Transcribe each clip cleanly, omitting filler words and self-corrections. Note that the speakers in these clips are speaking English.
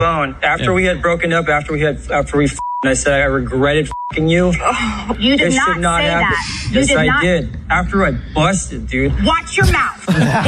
phone. After we had broken up, after we I said I regretted f***ing you. Oh, you did not say that. Yes, I did. After I busted, dude. Watch your mouth.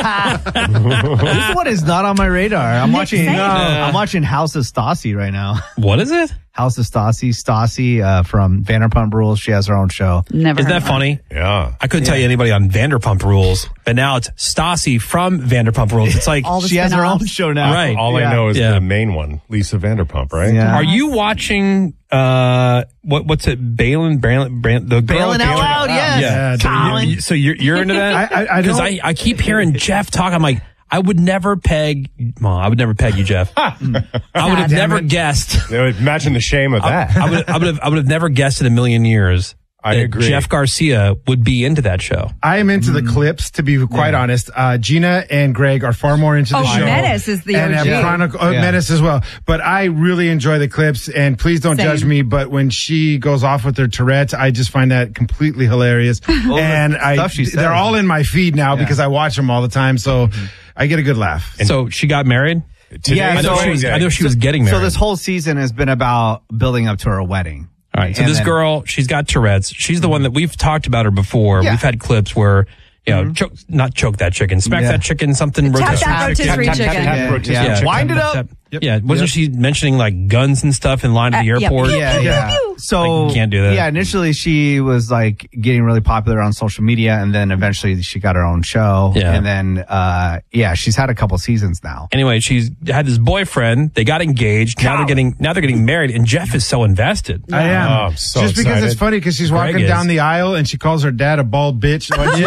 This one is not on my radar. I'm watching House of Stassi right now. What is it? House of Stassi. Stassi from Vanderpump Rules. She has her own show. Isn't that funny? Yeah. I couldn't tell you anybody on Vanderpump Rules, but now it's Stassi from Vanderpump Rules. It's like she has her own show now. Right. All I know is the main one, Lisa Vanderpump, right? Yeah. Are you watching what's it? Balin Out Loud, yes. Yeah. So you're into that? Because I keep hearing Jeff talk. I'm like, I would never peg you, Jeff. I would have never guessed. Imagine the shame of that. I would have never guessed in a million years. I agree. Jeff Garcia would be into that show. I am into the clips, to be quite honest. Gina and Greg are far more into the show. Menace is the OG. And Menace as well. But I really enjoy the clips, and please don't judge me, but when she goes off with her Tourette's, I just find that completely hilarious. And they're all in my feed now because I watch them all the time, so I get a good laugh. And so she got married? Yeah, I know she was getting married. So this whole season has been about building up to her wedding. All right. So this girl, she's got Tourette's. She's the one that we've talked about her before. Yeah. We've had clips where, not choke that chicken, smack that chicken, something. Tap that rotisserie chicken. Wind it up. Yeah. Wasn't she mentioning like guns and stuff in line at the airport? Yeah. So you can't do that. Yeah. Initially she was like getting really popular on social media, and then eventually she got her own show. Yeah. And then, she's had a couple seasons now. Anyway, she's had this boyfriend. They got engaged. Now they're getting married, and Jeff is so invested. I am. Oh, I'm so just because excited. it's funny because she's walking down the aisle and she calls her dad a bald bitch.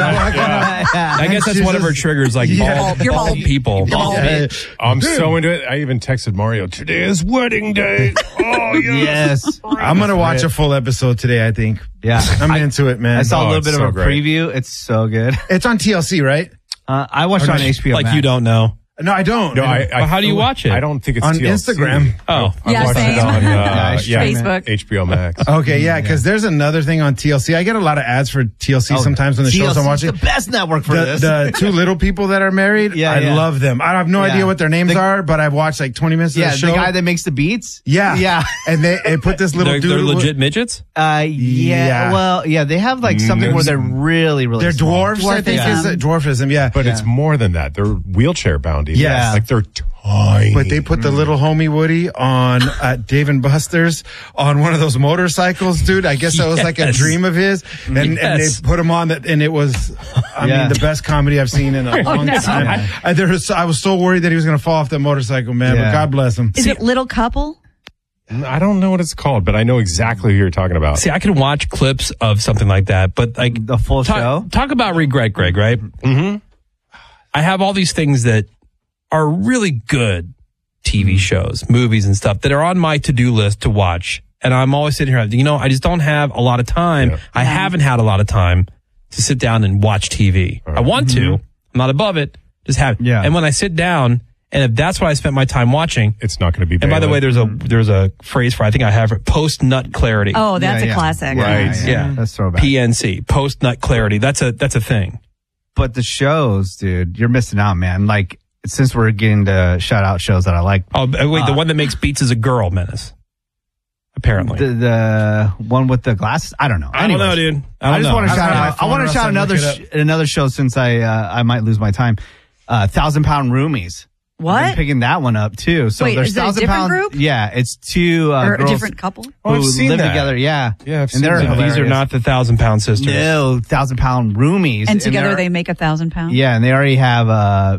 I guess that's one of her triggers, like bald people. Bald bitch. I'm so into it. I even texted Mario, today is wedding day. Oh, yes. I'm going to watch a full episode today, I think. Yeah. I'm into it, man. I saw a little bit of a great. preview. It's so good. It's on TLC, right? I watched it on HBO Like Max. You don't know. No, I don't. No, how do you watch it? I don't think it's on TLC. Instagram. Oh. I watched it on Facebook. HBO Max. Okay, yeah, because there's another thing on TLC. I get a lot of ads for TLC sometimes when the shows I'm watching. The best network for this. The two little people that are married, I love them. I have no idea what their names are, but I've watched like 20 minutes of the show. The guy that makes the beats? Yeah. And they put this little dude. They're legit midgets? Yeah. Well, they have like something where they're really, really they're small. dwarfs, I think is dwarfism, yeah. But it's more than that. They're wheelchair bound. Even. Yeah. Like they're tiny. But they put the little homie Woody on at Dave & Buster's on one of those motorcycles, dude. I guess that was like a dream of his. And they put him on that, and it was, I mean, the best comedy I've seen in a long time. I was so worried that he was going to fall off that motorcycle, man, but God bless him. Is it Little Couple? I don't know what it's called, but I know exactly who you're talking about. See, I can watch clips of something like that, but like the full show. Talk about regret, Greg, right? Mm-hmm. I have all these things that are really good TV shows, movies and stuff that are on my to-do list to watch. And I'm always sitting here, I just don't have a lot of time. Yeah. I haven't had a lot of time to sit down and watch TV. Right. I want to. I'm not above it. Just have. Yeah. And when I sit down, and if that's what I spent my time watching, it's not going to be. And by the way, there's a phrase for, I think I have it, post-nut clarity. Oh, that's a classic. Right. Yeah. That's throwback. PNC, post-nut clarity. That's a thing. But the shows, dude, you're missing out, man. Like, since we're getting to shout out shows that I like. Oh, wait, the one that makes beats is a girl, Menace. Apparently. The one with the glasses? I don't know. I don't know, dude. I just want to shout out. I want to shout another show since I might lose my time. 1,000 Pound Roomies. What? I've been picking that one up too. So wait, there's is it a different group? Yeah, it's two or girls a different couple who live together. Yeah, I've seen that. These are not the 1,000 Pound sisters. No, 1,000 Pound Roomies. And together they make 1,000 pounds. Yeah, and they already have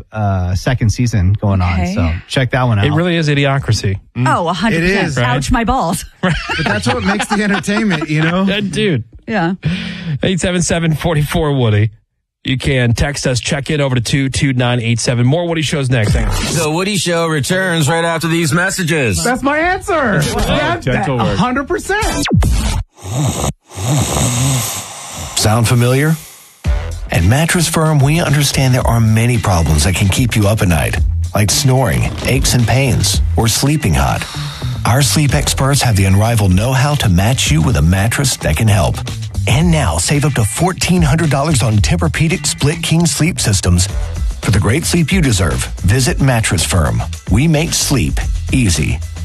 a second season going on. So check that one out. It really is Idiocracy. Oh, 100%. It is. Right? Ouch, my balls. But that's what makes the entertainment, Dude. Yeah. 877-44-WOODY. You can text us, check in over to 22987. More Woody Shows next. The Woody Show returns right after these messages. That's my answer. Gentle word. 100%. Sound familiar? At Mattress Firm, we understand there are many problems that can keep you up at night, like snoring, aches and pains, or sleeping hot. Our sleep experts have the unrivaled know-how to match you with a mattress that can help. And now, save up to $1,400 on Tempur-Pedic Split King sleep systems. For the great sleep you deserve, visit Mattress Firm. We make sleep easy.